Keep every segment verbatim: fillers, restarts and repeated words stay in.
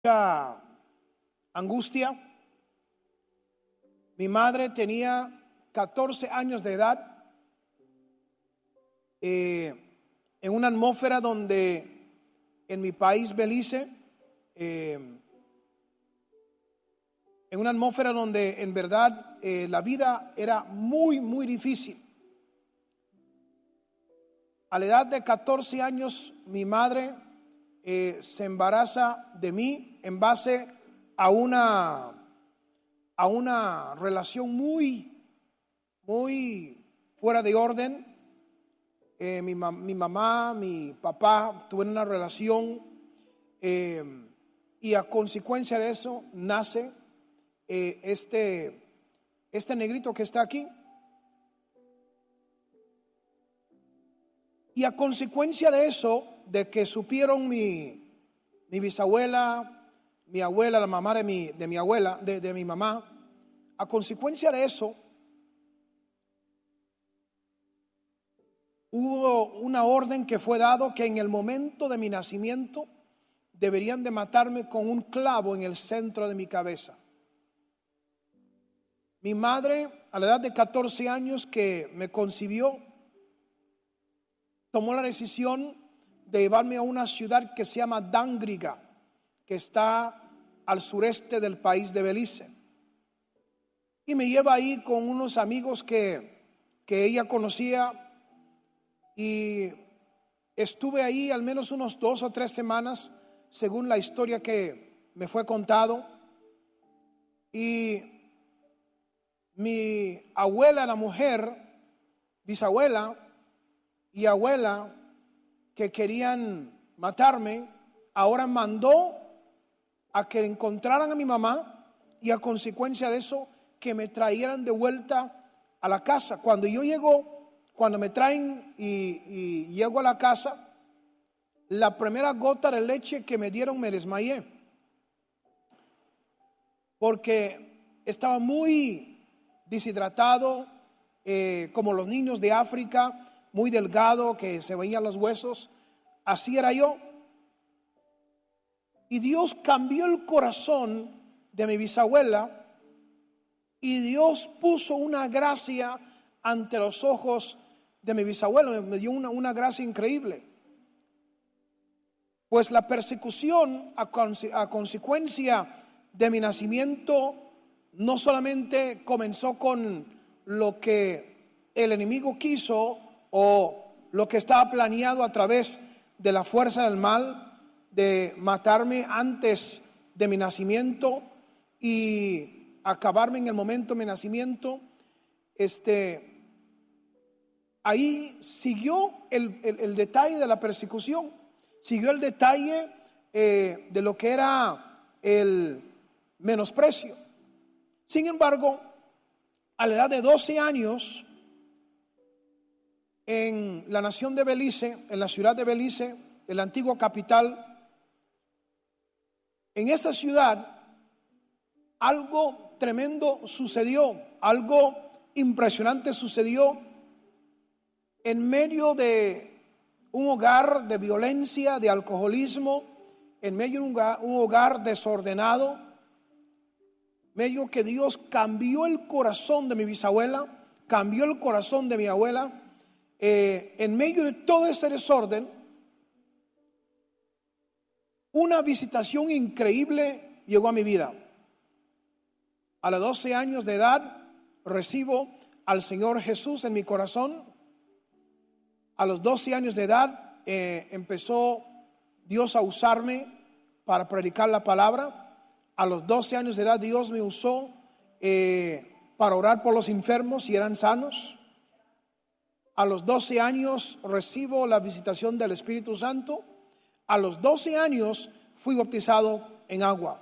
mucha angustia. Mi madre tenía catorce años de edad, eh, en una atmósfera donde en mi país, Belice, eh, en una atmósfera donde en verdad eh, la vida era muy, muy difícil. A la edad de catorce años, mi madre eh, se embaraza de mí en base a una, a una relación muy, muy fuera de orden. Eh, mi, mi mamá, mi papá tuvieron una relación eh, y a consecuencia de eso nace eh, este, este negrito que está aquí. Y a consecuencia de eso, de que supieron mi, mi bisabuela, mi abuela, la mamá de mi, de mi abuela, de, de mi mamá, a consecuencia de eso, hubo una orden que fue dado que en el momento de mi nacimiento deberían de matarme con un clavo en el centro de mi cabeza. Mi madre, a la edad de catorce años que me concibió, tomó la decisión de llevarme a una ciudad que se llama Dángriga, que está al sureste del país de Belice. Y me lleva ahí con unos amigos que, que ella conocía, y estuve ahí al menos unos dos o tres semanas, según la historia que me fue contado. Y mi abuela, la mujer, bisabuela y abuela, que querían matarme, ahora mandó a que encontraran a mi mamá y a consecuencia de eso que me trajeran de vuelta a la casa. Cuando yo llego, cuando me traen y, y llego a la casa, la primera gota de leche que me dieron me desmayé, porque estaba muy deshidratado, eh, como los niños de África, muy delgado, que se veían los huesos. Así era yo. Y Dios cambió el corazón de mi bisabuela y Dios puso una gracia ante los ojos de mi bisabuela. Me dio una, una gracia increíble. Pues la persecución a, conse- a consecuencia de mi nacimiento no solamente comenzó con lo que el enemigo quiso o lo que estaba planeado a través de la fuerza del mal, de matarme antes de mi nacimiento y acabarme en el momento de mi nacimiento. Este, ahí siguió el, el, el detalle de la persecución, siguió el detalle eh, de lo que era el menosprecio. Sin embargo, a la edad de doce años, en la nación de Belice, en la ciudad de Belice, en la antigua capital, en esa ciudad, algo tremendo sucedió, algo impresionante sucedió en medio de un hogar de violencia, de alcoholismo, en medio de un hogar, un hogar desordenado, medio que Dios cambió el corazón de mi bisabuela, cambió el corazón de mi abuela. Eh, en medio de todo ese desorden, una visitación increíble llegó a mi vida. A los doce años de edad recibo al Señor Jesús en mi corazón. A los doce años de edad eh, empezó Dios a usarme para predicar la palabra. A los doce años de edad Dios me usó eh, para orar por los enfermos y eran sanos. A los doce años recibo la visitación del Espíritu Santo. A los doce años fui bautizado en agua.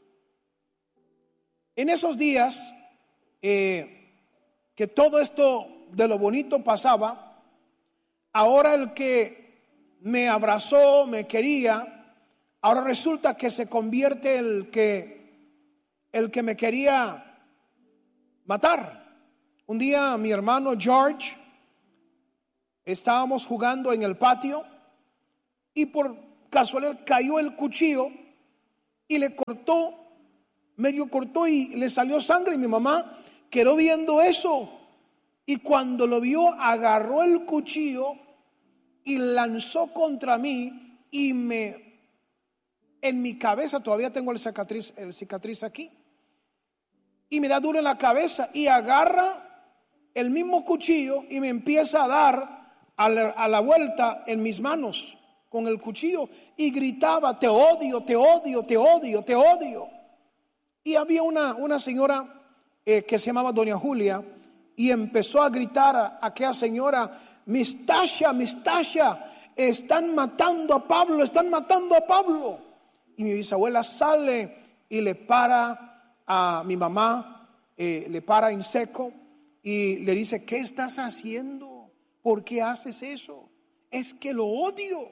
En esos días eh, que todo esto de lo bonito pasaba, ahora el que me abrazó, me quería, ahora resulta que se convierte el que, el que me quería matar. Un día mi hermano George, estábamos jugando en el patio y por casualidad cayó el cuchillo y le cortó, medio cortó y le salió sangre, y mi mamá quedó viendo eso, y cuando lo vio agarró el cuchillo y lanzó contra mí, y me, en mi cabeza todavía tengo el cicatriz, el cicatriz aquí, y me da duro en la cabeza, y agarra el mismo cuchillo y me empieza a dar a la, a la vuelta en mis manos con el cuchillo, y gritaba: te odio, te odio, te odio, te odio. Y había una, una señora eh, que se llamaba Doña Julia, y empezó a gritar a, a aquella señora: Miss Tasha, Miss Tasha, están matando a Pablo, están matando a Pablo. Y mi bisabuela sale y le para a mi mamá, eh, le para en seco y le dice: ¿qué estás haciendo? ¿Por qué haces eso? Es que lo odio.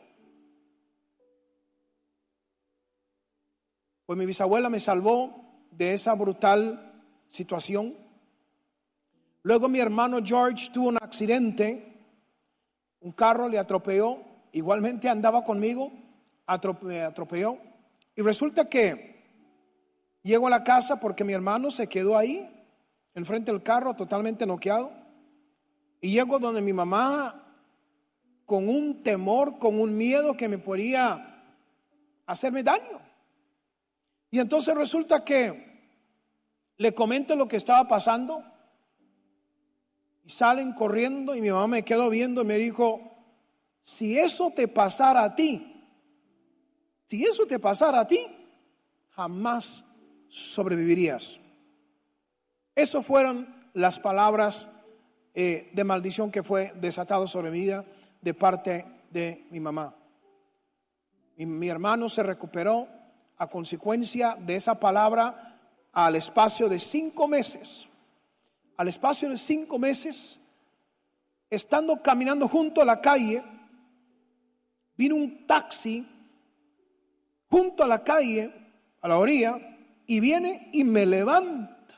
Pues mi bisabuela me salvó de esa brutal situación. Luego mi hermano George tuvo un accidente, un carro le atropelló, igualmente andaba conmigo, me atropelló, y resulta que llego a la casa porque mi hermano se quedó ahí, enfrente del carro, totalmente noqueado, y llego donde mi mamá con un temor, con un miedo que me podía hacerme daño. Y entonces resulta que le comento lo que estaba pasando, y salen corriendo, y mi mamá me quedó viendo y me dijo: si eso te pasara a ti, si eso te pasara a ti, jamás sobrevivirías. Esas fueron las palabras eh, de maldición que fue desatado sobre mi vida de parte de mi mamá. Mi, mi hermano se recuperó a consecuencia de esa palabra al espacio de cinco meses. Al espacio de cinco meses, estando caminando junto a la calle, vino un taxi junto a la calle, a la orilla, y viene y me levanta.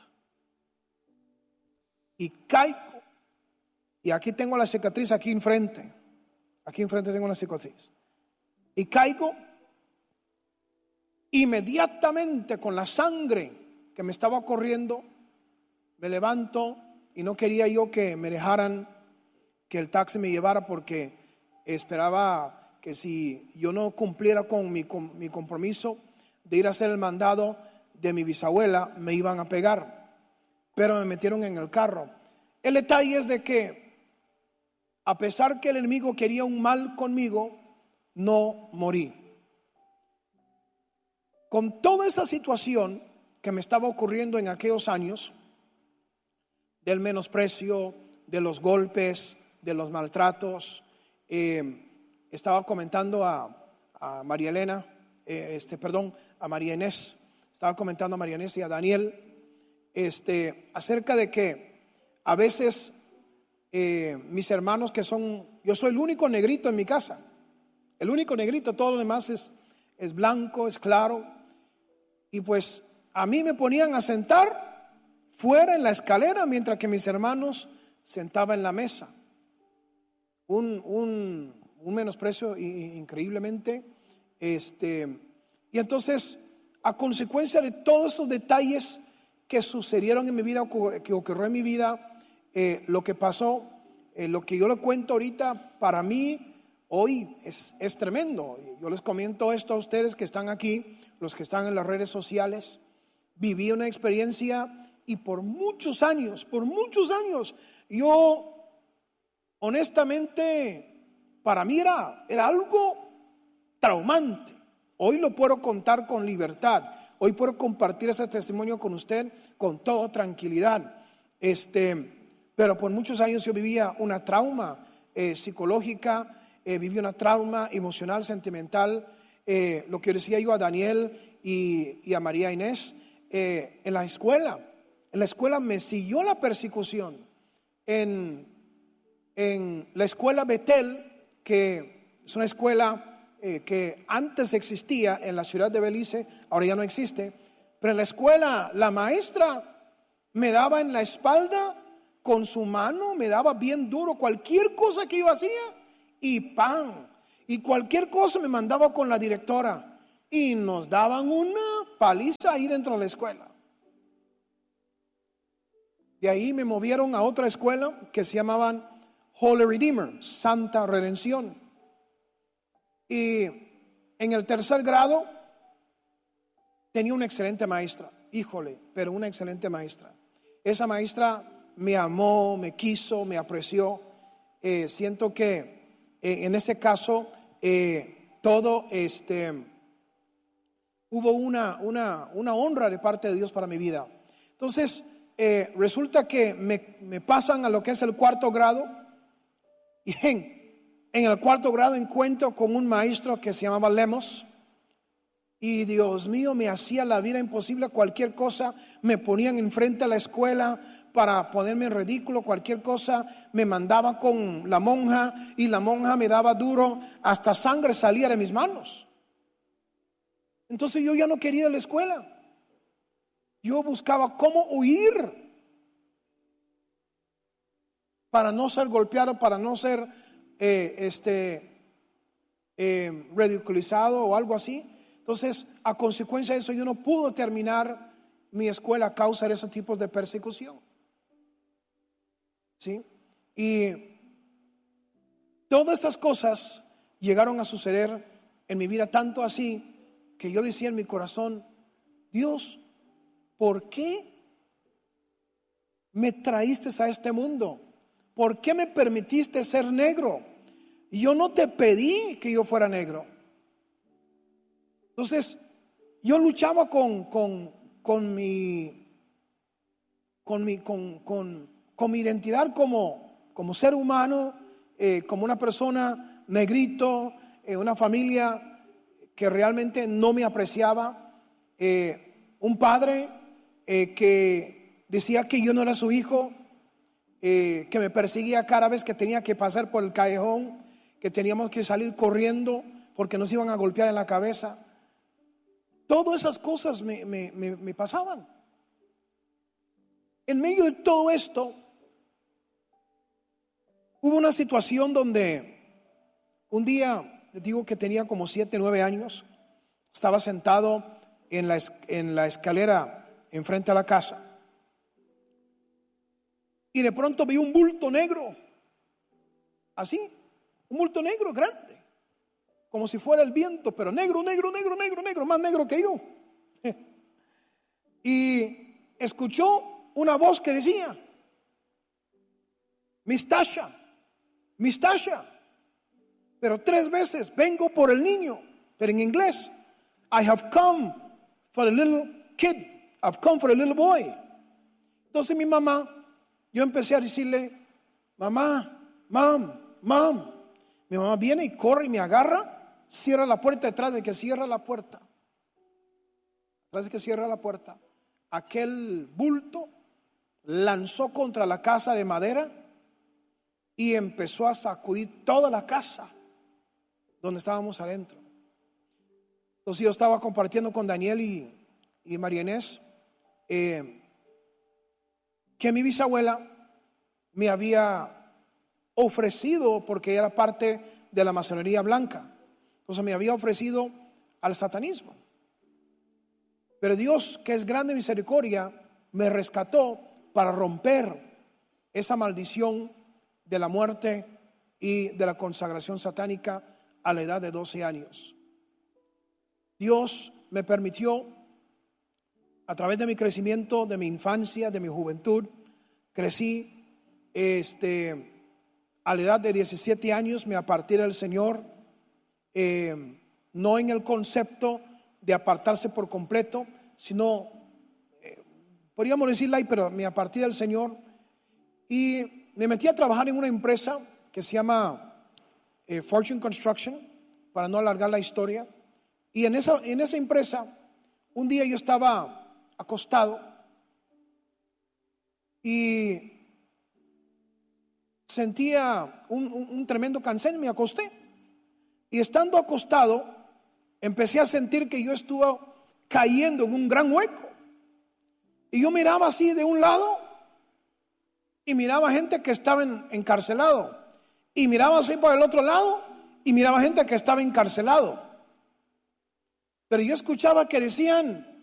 Y caigo. Y aquí tengo la cicatriz, aquí enfrente. Aquí enfrente tengo la cicatriz. Y caigo. Inmediatamente, con la sangre que me estaba corriendo, me levanto, y no quería yo que me dejaran que el taxi me llevara, porque esperaba que si yo no cumpliera con mi, con mi compromiso de ir a hacer el mandado de mi bisabuela, me iban a pegar. Pero me metieron en el carro. El detalle es de que, a pesar que el enemigo quería un mal conmigo, no morí. Con toda esa situación que me estaba ocurriendo en aquellos años, del menosprecio, de los golpes, de los maltratos, eh, estaba comentando a, a María Elena, eh, este, perdón, a María Inés, estaba comentando a María Inés y a Daniel, este, acerca de que a veces eh, mis hermanos que son, yo soy el único negrito en mi casa, el único negrito, todo lo demás es, es blanco, es claro, y pues a mí me ponían a sentar fuera en la escalera, mientras que mis hermanos sentaban en la mesa. Un, un, un menosprecio increíblemente. Este, y entonces, a consecuencia de todos esos detalles que sucedieron en mi vida, que ocurrió en mi vida, eh, lo que pasó, eh, lo que yo le cuento ahorita, para mí hoy es, es tremendo. Yo les comento esto a ustedes que están aquí, los que están en las redes sociales. Viví una experiencia, y por muchos años, por muchos años, yo honestamente, para mí era, era algo traumante. Hoy lo puedo contar con libertad. Hoy puedo compartir ese testimonio con usted con toda tranquilidad. Este, pero por muchos años yo vivía una trauma eh, psicológica, eh, viví una trauma emocional, sentimental. Eh, lo que decía yo a Daniel y, y a María Inés, eh, en la escuela. En la escuela me siguió la persecución. En, en la escuela Betel, que es una escuela eh, que antes existía en la ciudad de Belice, ahora ya no existe, pero en la escuela la maestra me daba en la espalda con su mano, me daba bien duro cualquier cosa que yo hacía, y pan, y cualquier cosa me mandaba con la directora, y nos daban una paliza ahí dentro de la escuela. De ahí me movieron a otra escuela que se llamaban Holy Redeemer, Santa Redención. Y en el tercer grado tenía una excelente maestra, híjole, pero una excelente maestra. Esa maestra me amó, me quiso, me apreció. Eh, siento que eh, en ese caso eh, todo este hubo una, una, una honra de parte de Dios para mi vida. Entonces eh, resulta que me, me pasan a lo que es el cuarto grado, y en, en el cuarto grado encuentro con un maestro que se llamaba Lemos. Y Dios mío, me hacía la vida imposible. Cualquier cosa me ponían enfrente a la escuela para ponerme en ridículo. Cualquier cosa me mandaba con la monja y la monja me daba duro. Hasta sangre salía de mis manos. Entonces yo ya no quería ir a la escuela. Yo buscaba cómo huir para no ser golpeado, para no ser eh, este, eh, ridiculizado o algo así. Entonces, a consecuencia de eso, yo no pude terminar mi escuela a causa de esos tipos de persecución. ¿Sí? Y todas estas cosas llegaron a suceder en mi vida, tanto así que yo decía en mi corazón: Dios, ¿por qué me traíste a este mundo? ¿Por qué me permitiste ser negro? Yo no te pedí que yo fuera negro. Entonces, yo luchaba con, con, con, mi, con, mi, con, con, con mi identidad como, como ser humano, eh, como una persona negrito, eh, una familia que realmente no me apreciaba, eh, un padre eh, que decía que yo no era su hijo, eh, que me perseguía cada vez que tenía que pasar por el callejón, que teníamos que salir corriendo porque nos iban a golpear en la cabeza. Todas esas cosas me, me, me, me pasaban. En medio de todo esto, hubo una situación donde un día, les digo que tenía como siete, nueve años, estaba sentado en la, en la escalera enfrente a la casa y de pronto vi un bulto negro, así, un bulto negro grande, como si fuera el viento, pero negro, negro, negro, negro, negro, más negro que yo. Y escuchó una voz que decía: Miss Tasha, Miss Tasha. Pero tres veces: vengo por el niño, pero en inglés: I have come for a little kid, I've come for a little boy. Entonces mi mamá, yo empecé a decirle: mamá, mam, mam. Mi mamá viene y corre y me agarra, cierra la puerta. Detrás de que cierra la puerta, detrás de que cierra la puerta, aquel bulto lanzó contra la casa de madera y empezó a sacudir toda la casa donde estábamos adentro. Entonces yo estaba compartiendo con Daniel y, y María Inés eh, que mi bisabuela me había ofrecido, porque era parte de la masonería blanca, entonces me había ofrecido al satanismo. Pero Dios, que es grande misericordia, me rescató para romper esa maldición de la muerte y de la consagración satánica a la edad de doce años. Dios me permitió, a través de mi crecimiento, de mi infancia, de mi juventud, crecí, este, a la edad de diecisiete años me aparté del Señor, eh, no en el concepto de apartarse por completo, sino, eh, podríamos decirle ahí, pero me aparté del Señor y me metí a trabajar en una empresa que se llama eh, Fortune Construction, para no alargar la historia. Y en esa, en esa empresa, un día yo estaba acostado y sentía un, un, un tremendo cansancio, me acosté. Y estando acostado, empecé a sentir que yo estuve cayendo en un gran hueco. Y yo miraba así de un lado y miraba gente que estaba en, encarcelado. Y miraba así por el otro lado y miraba gente que estaba encarcelado. Pero yo escuchaba que decían: